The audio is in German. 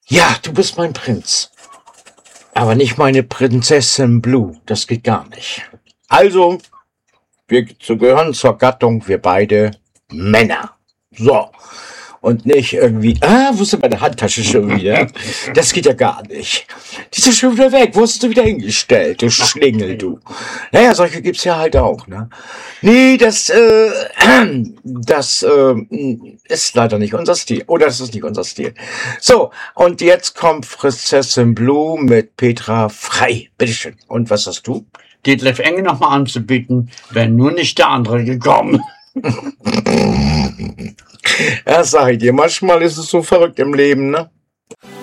Ja, du bist mein Prinz. Aber nicht meine Prinzessin Blue. Das geht gar nicht. Also, wir gehören zur Gattung, wir beide Männer. So. Und nicht irgendwie, wo ist denn meine Handtasche schon wieder? Das geht ja gar nicht. Die ist ja schon wieder weg. Wo hast du wieder hingestellt, du Schlingel, du? Naja, solche gibt's ja halt auch, ne? Nee, das ist leider nicht unser Stil. Oder das ist nicht unser Stil. So, und jetzt kommt Prinzessin Blue mit Petra Frei. Bitteschön. Und was hast du? Detlef Enge nochmal anzubieten, wäre nur nicht der andere gekommen. Ja, sag ich dir, manchmal ist es so verrückt im Leben, ne?